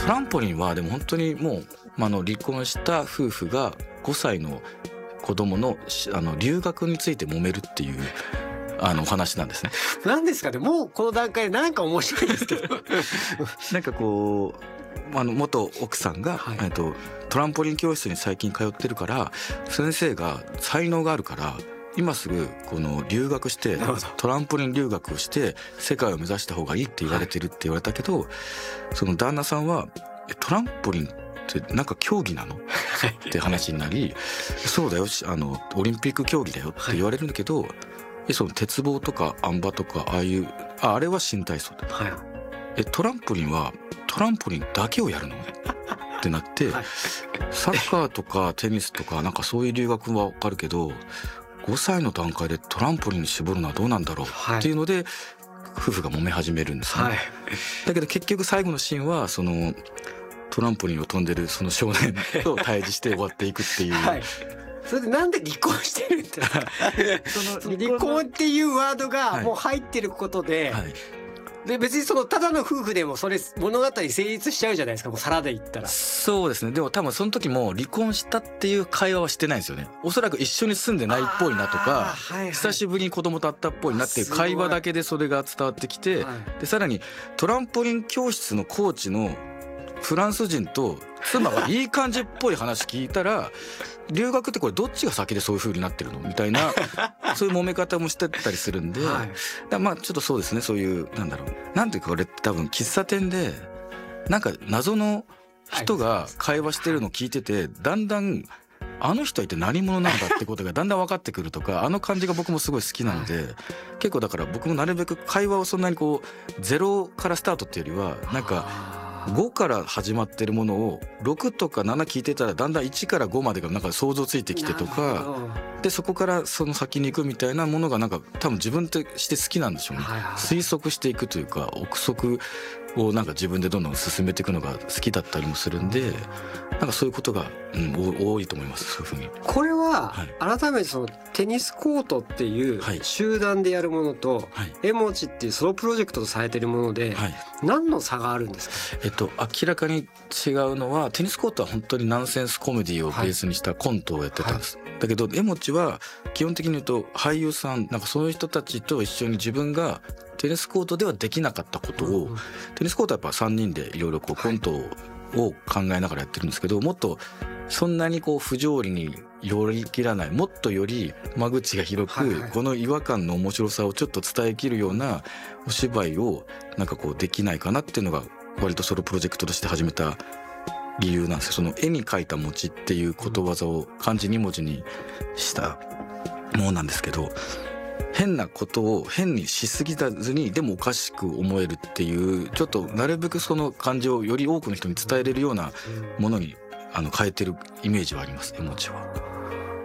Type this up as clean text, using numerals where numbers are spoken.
トランポリンはでも本当にもう、離婚した夫婦が5歳の子供の留学について揉めるっていうお話なんですね。 何ですかね、もうこの段階でなんか面白いですけどなんかこう元奥さんが、トランポリン教室に最近通ってるから、先生が才能があるから今すぐこの留学してトランポリン留学をして世界を目指した方がいいって言われてるって言われたけど、その旦那さんはトランポリンってなんか競技なのって話になりそうだよ、オリンピック競技だよって言われるんだけど、その鉄棒とかあん馬とかあれは新体操だ、トランポリンはトランポリンだけをやるのってなって、サッカーとかテニスとかなんかそういう留学は分かるけど5歳の段階でトランポリンに絞るのはどうなんだろうっていうので、夫婦が揉め始めるんですね、だけど結局最後のシーンはそのトランポリンを飛んでるその少年と対峙して終わっていくっていう、 それでなんで離婚してるんですかその離婚っていうワードがもう入ってることで、で別にそのただの夫婦でもそれ物語成立しちゃうじゃないですか、もう皿で言ったら。 そうですね。でも多分その時も離婚したっていう会話はしてないんですよね。おそらく一緒に住んでないっぽいなとか、久しぶりに子供と会ったっぽいなっていう会話だけでそれが伝わってきて、でさらにトランポリン教室のコーチのフランス人と妻がいい感じっぽい話聞いたら留学ってこれどっちが先でそういう風になってるのみたいなそういう揉め方もしてたりするんで、ちょっとそうですね、そういうなんていうか、これ多分喫茶店でなんか謎の人が会話してるのを聞いてて、だんだんあの人は一体何者なんだってことがだんだん分かってくるとか、あの感じが僕もすごい好きなので、結構だから僕もなるべく会話をそんなにこうゼロからスタートっていうよりはなんか5から始まってるものを6とか7聞いてたらだんだん1から5までがなんか想像ついてきてとかで、そこからその先に行くみたいなものがなんか多分自分として好きなんでしょうね。推測していくというか憶測をなんか自分でどんどん進めていくのが好きだったりもするんで、なんかそういうことが、多いと思います。そういうふうに。 これは改めてそのテニスコートっていう集団でやるものと、エモチっていうソロプロジェクトとされてるもので、何の差があるんですか？ 明らかに違うのは、テニスコートは本当にナンセンスコメディをベースにしたコントをやってたんです、だけどエモチは基本的に言うと俳優さんなんかそういう人たちと一緒に自分がテニスコートではできなかったことを、テニスコートはやっぱ3人でいろいろコントを考えながらやってるんですけど、もっとそんなにこう不条理に寄り切らない、もっとより間口が広く、この違和感の面白さをちょっと伝えきるようなお芝居をなんかこうできないかなっていうのが割とソロプロジェクトとして始めた理由なんですよ。その絵に描いた餅っていうことわざを漢字2文字にしたものなんですけど、変なことを変にしすぎずにでもおかしく思えるっていう、ちょっとなるべくその感情をより多くの人に伝えれるようなものに変えてるイメージはあります、絵文字は。